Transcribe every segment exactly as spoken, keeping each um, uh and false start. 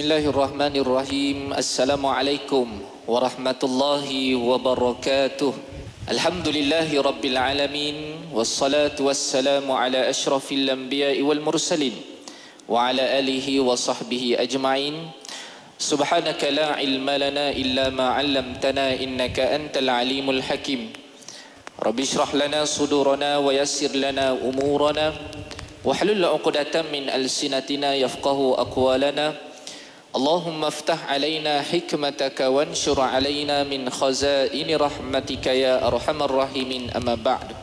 Bismillahirrahmanirrahim. Assalamualaikum warahmatullahi wabarakatuh. Alhamdulillahi rabbil alamin. Wassalatu wassalamu ala ashrafil anbiya'i wal mursalin wa ala alihi wa sahbihi ajma'in. Subhanaka la ilma lana illa ma 'allamtana innaka antal alimul hakim. Rabbi shrah lana sudurana wa yassir lana umurana wahlul 'uqdatam min alsinatina yafqahu aqwalana. Allahumma aftah alaina hikmataka wanshur alaina min khazaini rahmatika ya arhamar rahimin, amma ba'd.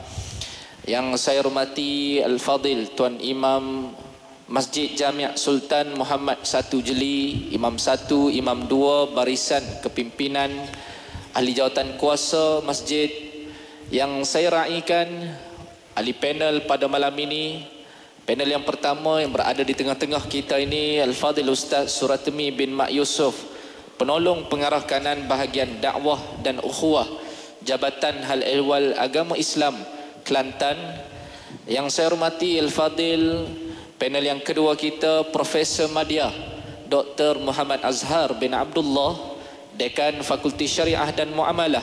Yang saya hormati Al-Fadil Tuan Imam Masjid Jami' Sultan Muhammad satu Jeli, Imam satu, Imam dua, Barisan Kepimpinan Ahli Jawatan Kuasa Masjid. Yang saya raikan ahli panel pada malam ini. Panel yang pertama yang berada di tengah-tengah kita ini Al-Fadil Ustaz Suratmi bin Mak Yusof, penolong pengarah kanan bahagian dakwah dan ukhuwah Jabatan Hal Ehwal Agama Islam Kelantan. Yang saya hormati Al-Fadil panel yang kedua kita Profesor Madya Doktor Muhammad Azhar bin Abdullah, Dekan Fakulti Syariah dan Muamalah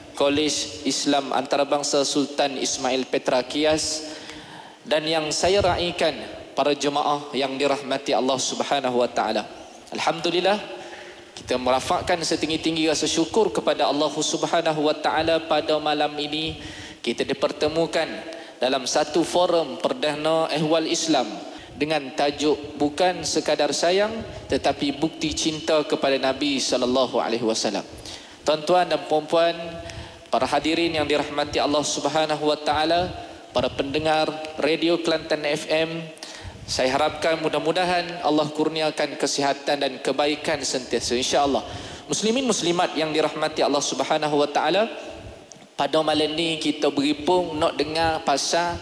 Kolej Islam Antarabangsa Sultan Ismail Petra Kias. Dan yang saya raikan para jemaah yang dirahmati Allah Subhanahu wa taala. Alhamdulillah, kita merafakkan setinggi-tinggi rasa syukur kepada Allah Subhanahu wa taala pada malam ini kita dipertemukan dalam satu forum perdana ehwal Islam dengan tajuk bukan sekadar sayang tetapi bukti cinta kepada Nabi sallallahu alaihi wasallam. Tuan-tuan dan puan-puan, para hadirin yang dirahmati Allah Subhanahu wa taala, para pendengar Radio Kelantan F M, saya harapkan mudah-mudahan Allah kurniakan kesihatan dan kebaikan sentiasa, insya-Allah. Muslimin muslimat yang dirahmati Allah Subhanahu wa taala, pada malam ni kita beripung nak dengar pasal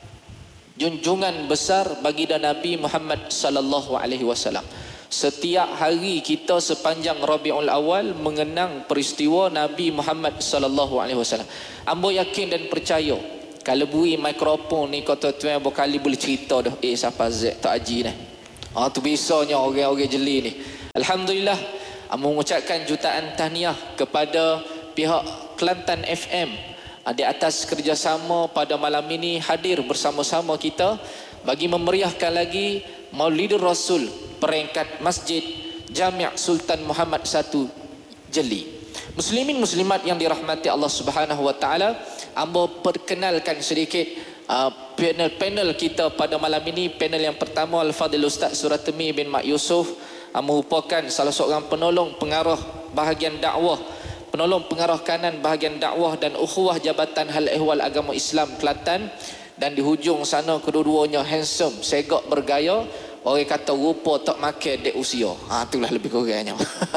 junjungan besar baginda Nabi Muhammad sallallahu alaihi wasallam. Setiap hari kita sepanjang Rabiul Awal mengenang peristiwa Nabi Muhammad sallallahu alaihi wasallam. Ambo yakin dan percaya kalau bui mikrofon ni kata tuan berkali boleh cerita dah. Eh siapa Z tak Haji ni. Ah tu bisanya orang-orang jeli ni. Alhamdulillah, amo mengucapkan jutaan tahniah kepada pihak Kelantan F M di atas kerjasama pada malam ini hadir bersama-sama kita bagi memeriahkan lagi Maulidur Rasul peringkat Masjid Jami' Sultan Muhammad satu Jeli. Muslimin muslimat yang dirahmati Allah Subhanahu wa taala, ambo perkenalkan sedikit uh, panel-panel kita pada malam ini. Panel yang pertama Al-Fadil Ustaz Suratmi bin Mak Yusof, uh, merupakan salah seorang penolong pengarah bahagian dakwah, penolong pengarah kanan bahagian dakwah dan ukhuwah Jabatan Hal Ehwal Agama Islam Kelantan. Dan di hujung sana kedua-duanya handsome, segak bergaya. Orang kata rupa tak makan dek usia. Ha, itulah lebih kurangnya.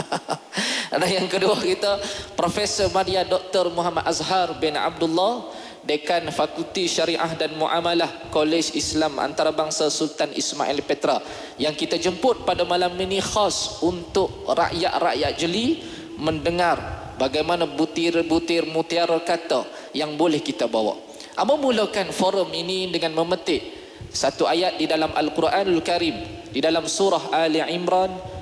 Dan yang kedua kita Profesor Madya Doktor Muhammad Azhar bin Abdullah, Dekan Fakulti Syariah dan Muamalah Kolej Islam Antarabangsa Sultan Ismail Petra, yang kita jemput pada malam ini khas untuk rakyat-rakyat jeli mendengar bagaimana butir-butir mutiara kata yang boleh kita bawa. Abo mulakan forum ini dengan memetik satu ayat di dalam Al-Quranul Karim, di dalam surah Ali Imran